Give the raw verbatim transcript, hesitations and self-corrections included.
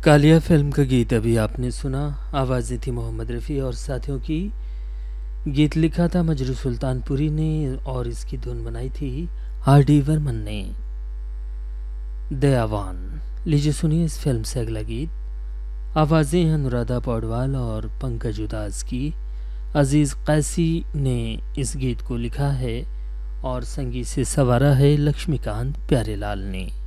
Kaliya film का गीत अभी आपने सुना। आवाज़ें थी मोहम्मद रफ़ी और साथियों की। गीत लिखा था मजरू सुल्तानपुरी ने और इसकी धुन बनाई थी आर डी बर्मन ने। दयावान। लीजिए सुनिए इस फिल्म से अगला गीत। आवाज़ें हैं अनुराधा पौडवाल और पंकज उदास की। अजीज़ कैसी ने इस गीत को लिखा है और संगीत से संवारा है लक्ष्मीकांत प्यारेलाल ने।